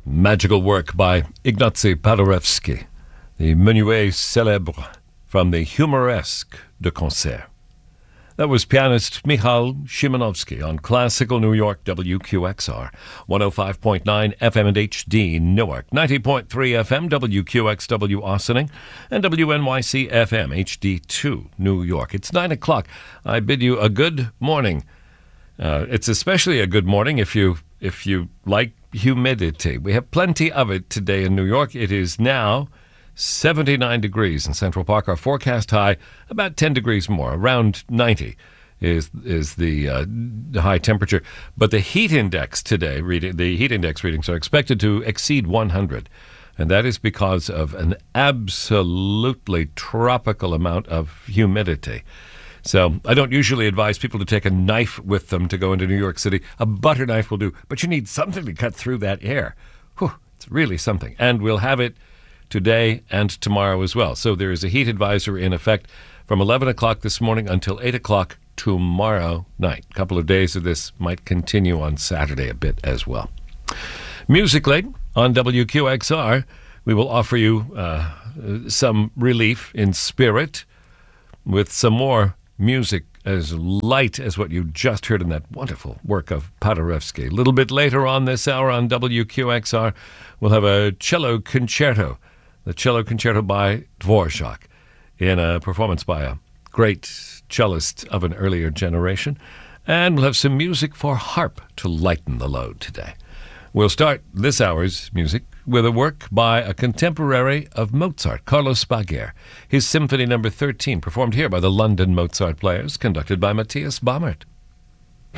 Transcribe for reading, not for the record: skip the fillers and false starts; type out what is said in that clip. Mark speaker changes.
Speaker 1: Magical work by Ignacy Paderewski, the Menuet Célèbre from the Humoresque de Concert. That was pianist Michal Szymanowski on Classical New York WQXR, 105.9 FM and HD Newark, 90.3 FM WQXW Ossining, and WNYC FM HD2 New York. It's 9 o'clock. I bid you a good morning. It's especially a good morning if you like humidity. We have plenty of it today in New York. It is now 79 degrees in Central Park. Our forecast high, about 10 degrees more, around 90 is the high temperature. But the heat index today, the heat index readings are expected to exceed 100. And that is because of an absolutely tropical amount of humidity. So I don't usually advise people to take a knife with them to go into New York City. A butter knife will do, but you need something to cut through that air. Whew, it's really something. And we'll have it today and tomorrow as well. So there is a heat advisory in effect from 11 o'clock this morning until 8 o'clock tomorrow night. A couple of days of this might continue on Saturday a bit as well. Musically, on WQXR, we will offer you some relief in spirit with some more music as light as what you just heard in that wonderful work of Paderewski. A little bit later on this hour on WQXR, we'll have a cello concerto, the cello concerto by Dvorak, in a performance by a great cellist of an earlier generation. And we'll have some music for harp to lighten the load today. We'll start this hour's music with a work by a contemporary of Mozart, Carlos Baguer. His Symphony No. 13, performed here by the London Mozart Players, conducted by Matthias Baumert.